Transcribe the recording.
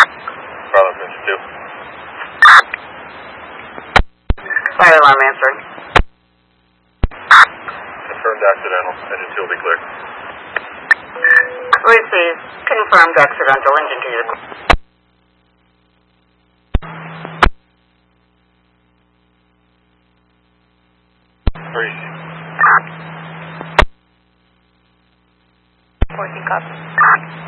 Pilot engine 2. Fire alarm answering. Confirmed accidental. Engine 2 will be clear. Received. Confirmed accidental. Engine 2 is clear. Three. 14 copies.